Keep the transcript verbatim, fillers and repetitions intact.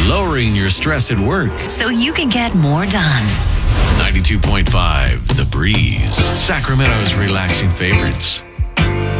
lowering your stress at work. So you can get more done. ninety-two point five The Breeze, Sacramento's relaxing favorites.